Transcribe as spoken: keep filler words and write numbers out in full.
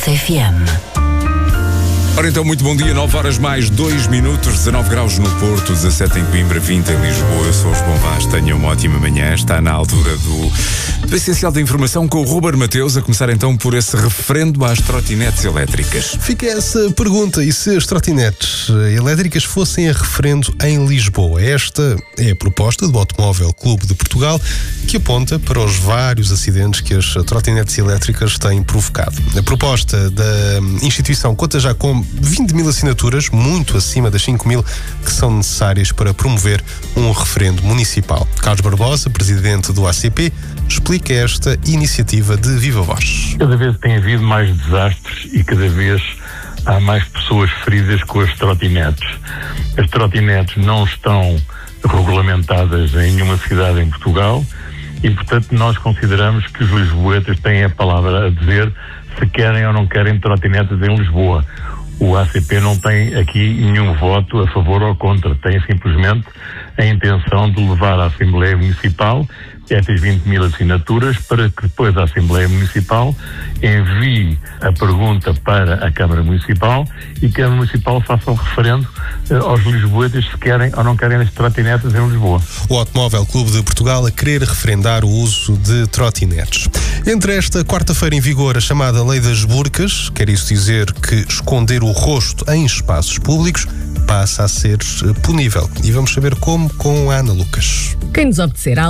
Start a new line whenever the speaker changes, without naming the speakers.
Renascença F M.
Ora então, muito bom dia, nove horas mais dois minutos, dezanove graus no Porto, dezassete em Coimbra, vinte em Lisboa. Eu sou o João Vaz, tenha uma ótima manhã. Está na altura do, do essencial da informação com o Ruben Mateus, a começar então por esse referendo às trotinetes elétricas.
Fica essa pergunta, e se as trotinetes elétricas fossem a referendo em Lisboa? Esta é a proposta do Automóvel Clube de Portugal, que aponta para os vários acidentes que as trotinetes elétricas têm provocado. A proposta da instituição conta já com vinte mil assinaturas, muito acima das cinco mil que são necessárias para promover um referendo municipal. Carlos Barbosa, presidente do A C P, explica esta iniciativa de viva voz.
Cada vez tem havido mais desastres e cada vez há mais pessoas feridas com as trotinetes. As trotinetes não estão regulamentadas em nenhuma cidade em Portugal e, portanto, nós consideramos que os lisboetas têm a palavra a dizer se querem ou não querem trotinetes em Lisboa. O A C P não tem aqui nenhum voto a favor ou contra, tem simplesmente a intenção de levar à Assembleia Municipal estas vinte mil assinaturas para que depois a Assembleia Municipal envie a pergunta para a Câmara Municipal e que a Câmara Municipal faça um referendo eh, aos lisboetas se querem ou não querem as trotinetes em Lisboa.
O Automóvel Clube de Portugal a querer referendar o uso de trotinetes. Entre esta quarta-feira em vigor a chamada Lei das Burcas, quer isso dizer que esconder o rosto em espaços públicos passa a ser punível. E vamos saber como com a Ana Lucas.
Quem nos obedecer à